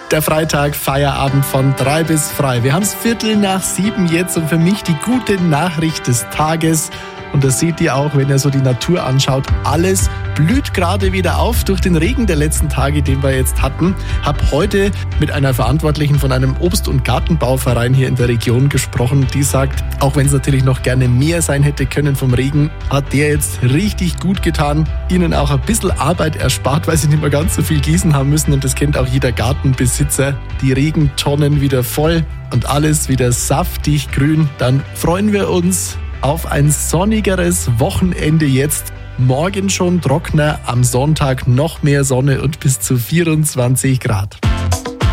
Der Freitag, Feierabend von 3 bis frei. Wir haben es 6:15 jetzt und für mich die gute Nachricht des Tages. Und das seht ihr auch, wenn ihr so die Natur anschaut. Alles blüht gerade wieder auf durch den Regen der letzten Tage, den wir jetzt hatten. Hab heute mit einer Verantwortlichen von einem Obst- und Gartenbauverein hier in der Region gesprochen. Die sagt, auch wenn es natürlich noch gerne mehr sein hätte können vom Regen, hat der jetzt richtig gut getan. Ihnen auch ein bisschen Arbeit erspart, weil sie nicht mehr ganz so viel gießen haben müssen. Und das kennt auch jeder Gartenbesitzer. Die Regentonnen wieder voll und alles wieder saftig grün. Dann freuen wir uns auf ein sonnigeres Wochenende jetzt. Morgen schon trockener, am Sonntag noch mehr Sonne und bis zu 24 Grad.